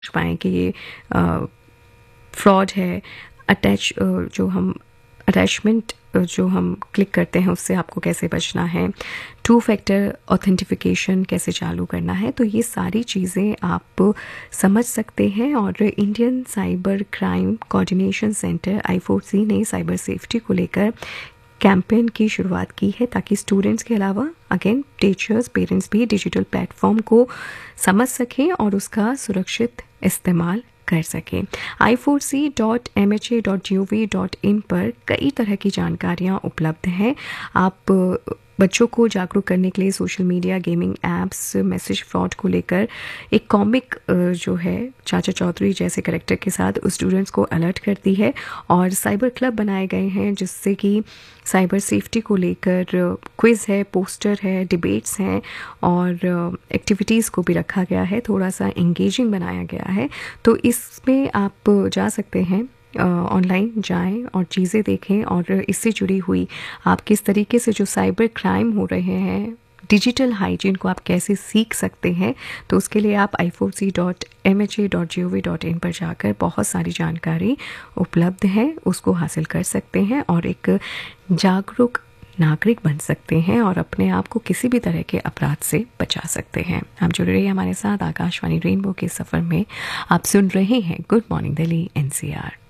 पाएँ कि ये फ्रॉड है। अटैचमेंट जो हम क्लिक करते हैं उससे आपको कैसे बचना है, टू फैक्टर ऑथेंटिफिकेशन कैसे चालू करना है, तो ये सारी चीज़ें आप समझ सकते हैं। और Indian cyber crime coordination centre I4C ने साइबर सेफ्टी को लेकर कैंपेन की शुरुआत की है ताकि स्टूडेंट्स के अलावा अगेन टीचर्स, पेरेंट्स भी डिजिटल प्लेटफॉर्म को समझ सकें और उसका सुरक्षित इस्तेमाल कर सकें। i4c.mha.gov.in पर कई तरह की जानकारियाँ उपलब्ध हैं। आप बच्चों को जागरूक करने के लिए social media, gaming apps, message fraud को लेकर एक कॉमिक जो है चाचा चौधरी जैसे कैरेक्टर के साथ उस स्टूडेंट्स को अलर्ट करती है। और साइबर क्लब बनाए गए हैं जिससे कि साइबर सेफ्टी को लेकर क्विज़ है, पोस्टर है, डिबेट्स हैं और एक्टिविटीज़ को भी रखा गया है, थोड़ा सा इंगेजिंग बनाया गया है। तो इसमें आप जा सकते हैं, ऑनलाइन जाएं और चीज़ें देखें और इससे जुड़ी हुई आप किस तरीके से जो साइबर क्राइम हो रहे हैं, डिजिटल हाइजीन को आप कैसे सीख सकते हैं, तो उसके लिए आप i4c.mha.gov.in पर जाकर बहुत सारी जानकारी उपलब्ध है उसको हासिल कर सकते हैं और एक जागरूक नागरिक बन सकते हैं और अपने आप को किसी भी तरह के अपराध से बचा सकते हैं। आप जुड़ रहिए हमारे साथ आकाशवाणी रेनबो के सफ़र में। आप सुन रहे हैं गुड मॉर्निंग दिल्ली NCR।